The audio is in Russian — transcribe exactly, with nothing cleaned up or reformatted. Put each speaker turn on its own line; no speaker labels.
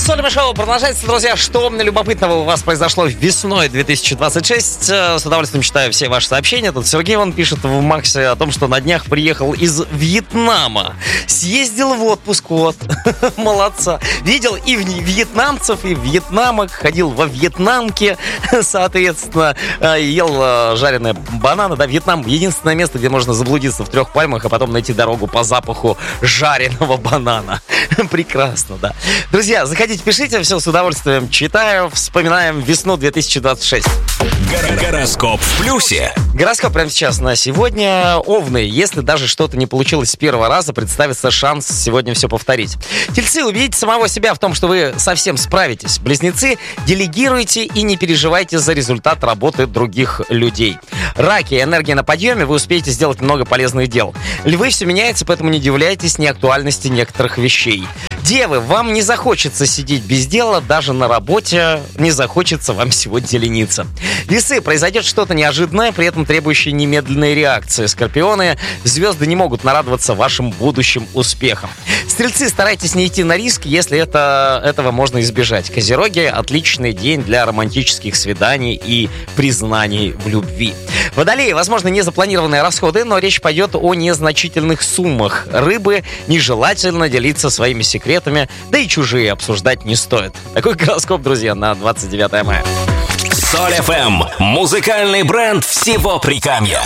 Сольное шоу продолжается, друзья. Что любопытного у вас произошло весной две тысячи двадцать шесть? С удовольствием читаю все ваши сообщения. Тут Сергей вон пишет в Максе о том, что на днях приехал из Вьетнама. Съездил в отпуск, вот. Молодца. Видел и вьетнамцев, и вьетнамок. Ходил во вьетнамке, соответственно. Ел жареные бананы. Да, Вьетнам — единственное место, где можно заблудиться в трех пальмах, а потом найти дорогу по запаху жареного банана. Прекрасно, да. Друзья, заходите, пишите, все с удовольствием читаю. Вспоминаем весну две тысячи двадцать шесть.
Гороскоп в плюсе.
Гороскоп прямо сейчас на сегодня. Овны, если даже что-то не получилось с первого раза, представится шанс сегодня все повторить. Тельцы, убедите самого себя в том, что вы совсем справитесь. Близнецы, делегируйте и не переживайте за результат работы других людей. Раки, энергия на подъеме, вы успеете сделать много полезных дел. Львы, все меняется, поэтому не удивляйтесь неактуальности некоторых вещей. Девы, вам не захочется сидеть без дела, даже на работе не захочется вам сегодня лениться. Весы, произойдет что-то неожиданное, при этом требующее немедленной реакции. Скорпионы, звезды не могут нарадоваться вашим будущим успехам. Стрельцы, старайтесь не идти на риск, если это, этого можно избежать. Козероги, отличный день для романтических свиданий и признаний в любви. Водолеи, возможно, незапланированные расходы, но речь пойдет о незначительных суммах. Рыбы, нежелательно делиться своими секретами, да и чужие обсуждать не стоит. Такой гороскоп, друзья, на двадцать девятое мая.
Соль эф эм. Музыкальный бренд всего Прикамья.